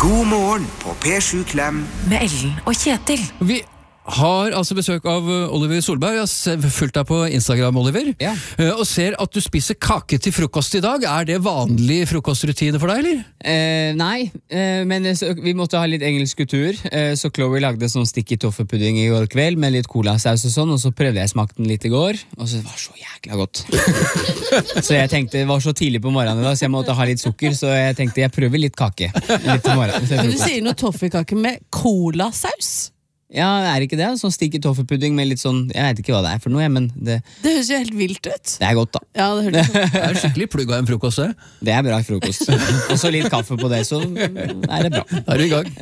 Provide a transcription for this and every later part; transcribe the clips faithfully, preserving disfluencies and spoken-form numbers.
God morgen på P sju Klem med Ellen og Kjetil. Vi har altså besøk av Oliver Solberg. Jeg har fulgt deg på Instagram, Oliver, ja. Og ser at du spiser kake til frokost i dag. Er det vanlig frokostrutine for deg, eller? Eh, nei, eh, men så, vi måtte ha litt engelsk kultur, eh, så Chloe lagde sånn sticky toffepudding i går kveld med litt colasaus og sånn, og så prøvde jeg smakten litt i går, og så var det så jækla godt. Så jeg tenkte, det var så tidlig på morgenen da, så jeg måtte ha litt sukker, så jeg tenkte jeg prøver litt kake. Litt til morgenen. Men du sier noe toffekake med colasaus? Ja, er det ikke det? Sånn sticky toffepudding med litt sånn, jeg vet ikke hva det er for noe, men det... Det høres jo helt vilt ut. Det er godt da. Ja, det høres ut. Det er skikkelig plugg av en frokost, det. Det er bra frokost. Og så litt kaffe på det, så er det bra. Da er du i gang.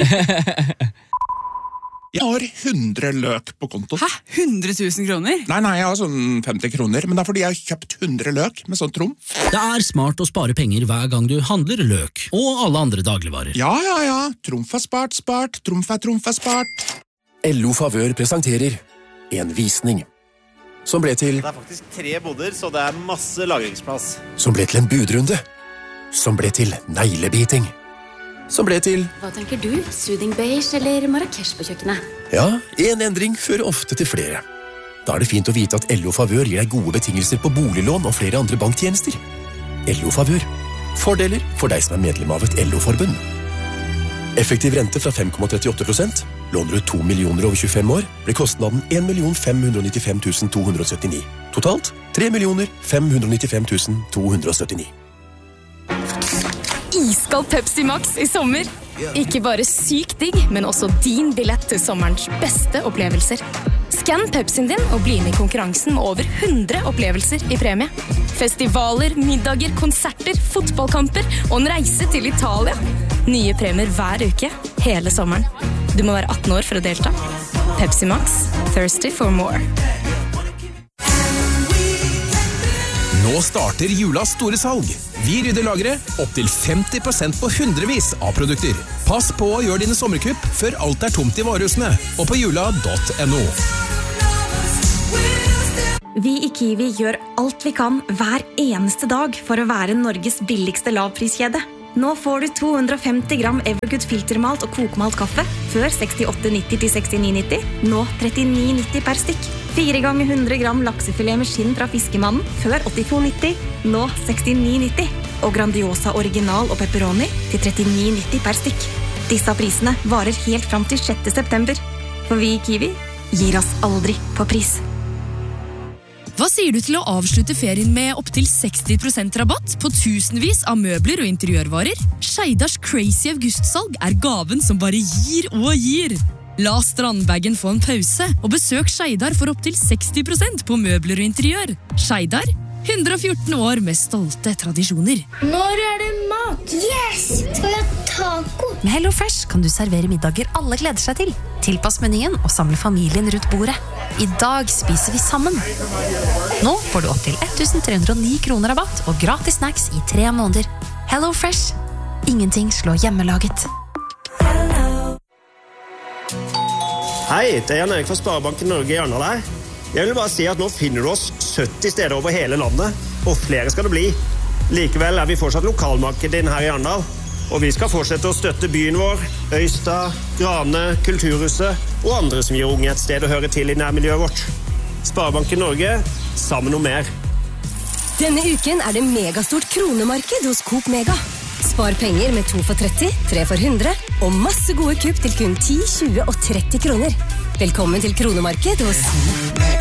Jeg har hundre løk på konto. Hæ? hundre tusen kroner? Nei, nei, jeg har sånn femti kroner, men det er fordi jeg har kjøpt hundre løk med sånn trumf. Det er smart å spare penger hver gang du handler løk, og alle andre dagligvarer. Ja, ja, ja, trumf er spart, spart, trumf er trumf er spart. L O Favør presenterer en visning som ble til Det er faktisk tre boder, så det er masse lagringsplass. Som ble til en budrunde, som ble til neglebiting, som ble til Hva tenker du? Soothing beige eller Marrakesh på kjøkkenet? Ja, en endring fører ofte til flere. Da er det fint å vite at L O Favør gir deg gode betingelser på boliglån og flere andre banktjenester. L O Favør. Fordeler for deg som er medlem av et L O-forbund. Effektiv rente fra fem komma trettiåtte prosent. Låner du to millioner over tjuefem år, blir kostnaden en million fem hundre nittifem tusen to hundre syttini. Totalt tre millioner fem hundre nittifem tusen to hundre syttini. Iskald Pepsi Max i sommer. Ikke bare sykt digg, men også din billett til sommerens beste opplevelser. Skann Pepsien din og bli med i konkurransen med over hundre opplevelser i premie. Festivaler, middager, konserter, fotballkamper og en reise til Italia. Nye premier hver uke, hele sommeren. Du må være atten år for å delta. Pepsi Max, thirsty for more. Nå starter julas store salg. Vi rydder lageret opp til femti prosent på hundrevis av produkter. Pass på å gjøre dine sommerkupp før alt er tomt i varehusene, og på jula punktum no. Vi i Kiwi gjør alt vi kan hver eneste dag for å være Norges billigste lavpriskjede. Nå får du to hundre og femti gram Evergood filtermalt og kokmalt kaffe før sekstiåtte nitti til sekstini nitti, nå trettini nitti per stykk. Fire ganger hundre gram laksefilet med skinn fra fiskemannen før åttito nitti, nå sekstini nitti. Og Grandiosa original og pepperoni til trettini nitti per stykk. Disse prisene varer helt fram til sjette september. For vi i Kiwi gir oss aldri på pris. Hva sier du til å avslutte ferien med opp til seksti prosent rabatt på tusenvis av møbler og interiørvarer? Skeidars crazy augustsalg er gaven som bare gir og gir. La strandbagen få en pause, og besøk Skeidar for opp til seksti prosent på møbler og interiør. Skeidar, hundre og fjorten år med stolte tradisjoner. Når er det mat? Yes! Skal vi ha taco? Med Hello Fresh kan du servere middager alle gleder seg til. Tilpass menyen og samle familien rundt bordet. I dag spiser vi sammen. Nå får du opp til tolv hundre og ni kroner rabatt og gratis snacks i tre måneder. Hello Fresh. Ingenting slår hjemmelaget. Hei, det er Jan Erik fra Sparebanken Norge i Arendal her. Jeg vil bare si at nå finner du oss sytti steder over hele landet, og flere skal det bli. Likevel er vi fortsatt lokalmarkedet din her i Arendal, og vi skal fortsette å støtte byen vår, Øystad, Grane, Kulturhuset og andre som gir unge et sted å høre til i nærmiljøet vårt. Sparebanken Norge, sammen om mer. Denne uken er det megastort kronemarked hos Coop Mega. Spar penger med to for tretti, tre for hundre og masse gode kupp til kun ti, tjue og tretti kroner. Velkommen til kronemarked hos